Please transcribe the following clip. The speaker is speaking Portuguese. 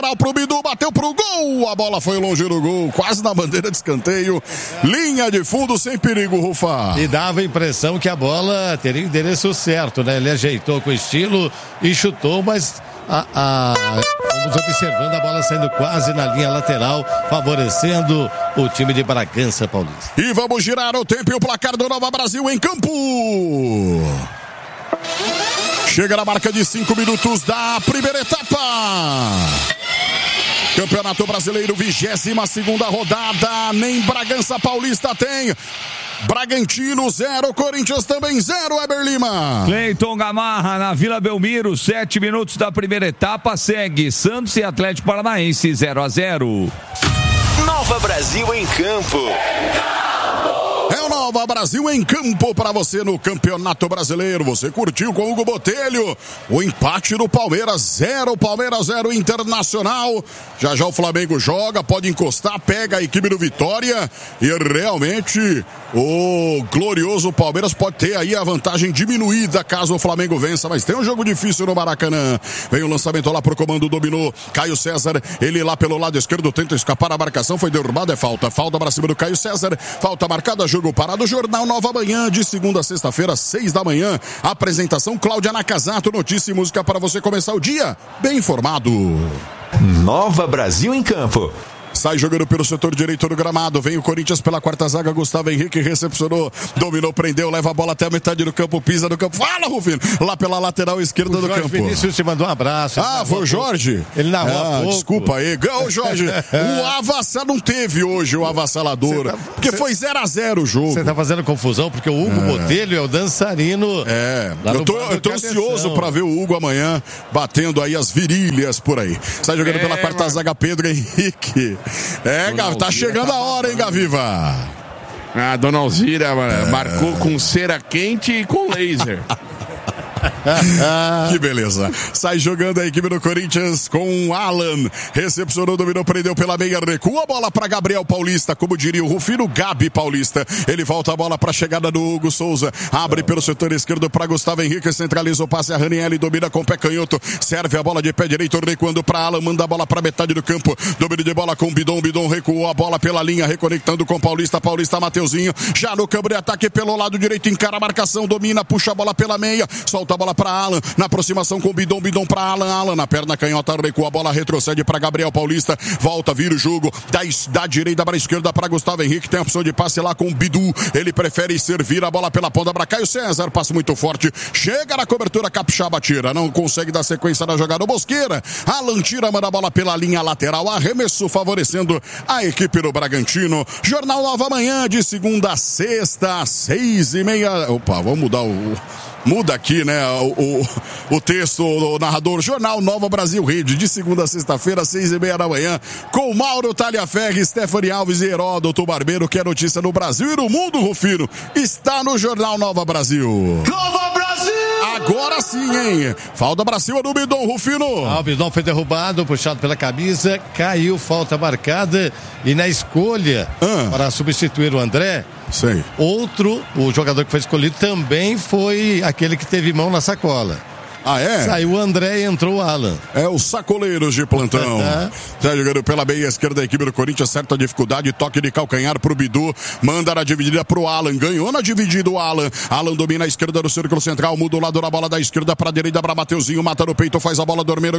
Pro Bidu, bateu pro gol, a bola foi longe do gol, quase na bandeira de escanteio, linha de fundo sem perigo, Rufa. E dava a impressão que a bola teria o endereço certo, né? Ele ajeitou com estilo e chutou, mas vamos observando a bola saindo quase na linha lateral, favorecendo o time de Bragança Paulista. E vamos girar o tempo e o placar do Nova Brasil em campo. Chega na marca de 5 minutos da primeira etapa. Campeonato Brasileiro, 22ª rodada. Nem Bragança Paulista tem. Bragantino 0, Corinthians também 0, Eber Lima. Cleiton Gamarra na Vila Belmiro, 7 minutos da primeira etapa, segue Santos e Atlético Paranaense 0-0. Nova Brasil em campo. É o Nova Brasil em campo para você no Campeonato Brasileiro. Você curtiu com Hugo Botelho o empate do Palmeiras 0, Palmeiras 0 Internacional. Já já o Flamengo joga, pode encostar, pega a equipe do Vitória e realmente o glorioso Palmeiras pode ter aí a vantagem diminuída caso o Flamengo vença, mas tem um jogo difícil no Maracanã. Vem o lançamento lá pro comando, dominou Caio César, ele lá pelo lado esquerdo tenta escapar da marcação, foi derrubado, é falta para cima do Caio César, falta marcada, jogo parado. Jornal Nova Manhã, de segunda a sexta-feira, 6 da manhã. Apresentação Cláudia Nakazato, notícia e música para você começar o dia bem informado. Nova Brasil em campo. Sai jogando pelo setor direito do gramado. Vem o Corinthians pela quarta zaga. Gustavo Henrique recepcionou, dominou, prendeu, leva a bola até a metade do campo, pisa no campo. Fala, Rufino! Lá pela lateral esquerda do campo. Vinícius te mandou um abraço. Foi o Jorge? Ele narrou. Desculpa aí. Ô, Jorge, o avassalador não teve hoje o avassalador. Porque foi 0-0 o jogo. Você tá fazendo confusão porque o Hugo Botelho é o dançarino. Eu tô ansioso pra ver o Hugo amanhã batendo aí as virilhas por aí. Sai jogando pela quarta zaga, Pedro Henrique. Gavi, tá chegando a hora, hein, Gaviva? A Dona Alzira marcou com cera quente e com laser. Que beleza. Sai jogando a equipe do Corinthians com o Alan. Recepcionou, dominou, prendeu pela meia, recua a bola para Gabriel Paulista, como diria o Rufino, Gabi Paulista. Ele volta a bola para a chegada do Hugo Souza. Abre pelo setor esquerdo para Gustavo Henrique, centraliza o passe a Ranieri, domina com o pé canhoto, serve a bola de pé direito, recuando para Alan, manda a bola para metade do campo. Domínio de bola com o Bidon recuou a bola pela linha, reconectando com Paulista, Mateuzinho, já no campo de ataque pelo lado direito, encara a marcação, domina, puxa a bola pela meia, solta a bola para Alan, na aproximação com o Bidon para Alan na perna canhota, recua a bola, retrocede para Gabriel Paulista, volta, vira o jogo, da direita para a esquerda para Gustavo Henrique, tem a opção de passe lá com o Bidu, ele prefere servir a bola pela ponta para Caio César, passe muito forte, chega na cobertura, Capixaba tira, não consegue dar sequência na jogada, Bosqueira, Alan tira, manda a bola pela linha lateral, arremesso favorecendo a equipe do Bragantino. Jornal Nova Manhã, de segunda a sexta, 6:30. Opa, vamos mudar muda aqui, né, o texto do narrador. Jornal Nova Brasil Rede, de segunda a sexta-feira, 6:30 da manhã, com Mauro Talhaferri, Stephanie Alves e Heródoto Barbeiro, que é notícia no Brasil e no mundo, Rufino, está no Jornal Nova Brasil. Nova Brasil! Agora sim, hein? Falta pra cima do Bidon, Rufino. O Bidon foi derrubado, puxado pela camisa, caiu, falta marcada, e na escolha para substituir o André, sei, o jogador que foi escolhido também foi aquele que teve mão na sacola. Saiu o André e entrou o Alan. É o Sacoleiros de plantão. Tá jogando pela meia esquerda da equipe do Corinthians, certa dificuldade, toque de calcanhar pro Bidu, manda na dividida pro Alan, ganhou na dividida o Alan domina a esquerda do círculo central, muda o lado da bola da esquerda pra direita pra Mateuzinho, mata no peito, faz a bola dormir,